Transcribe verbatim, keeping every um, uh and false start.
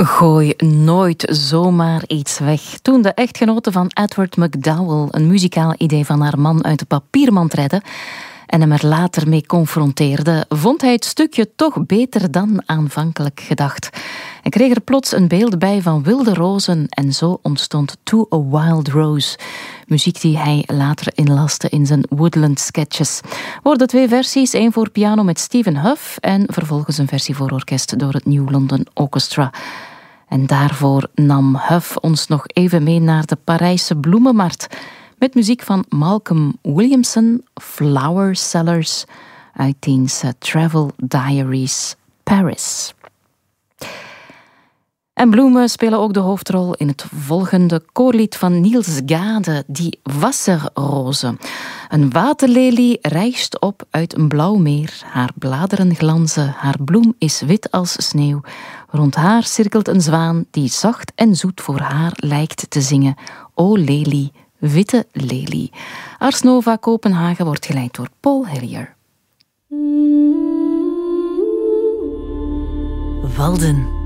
Gooi nooit zomaar iets weg. Toen de echtgenote van Edward McDowell een muzikaal idee van haar man uit de papiermand redde en hem er later mee confronteerde, vond hij het stukje toch beter dan aanvankelijk gedacht. En kreeg er plots een beeld bij van wilde rozen en zo ontstond To a Wild Rose, muziek die hij later inlaste in zijn Woodland Sketches. We hoorden twee versies, één voor piano met Stephen Huff en vervolgens een versie voor orkest door het New London Orchestra. En daarvoor nam Huff ons nog even mee naar de Parijse bloemenmarkt met muziek van Malcolm Williamson, Flower Sellers, uit diens Travel Diaries Paris. En bloemen spelen ook de hoofdrol in het volgende koorlied van Niels Gade, die Wasserrose. Een waterlelie rijst op uit een blauw meer. Haar bladeren glanzen, haar bloem is wit als sneeuw. Rond haar cirkelt een zwaan die zacht en zoet voor haar lijkt te zingen. O lelie, witte lelie. Ars Nova Kopenhagen wordt geleid door Paul Hillier. Walden.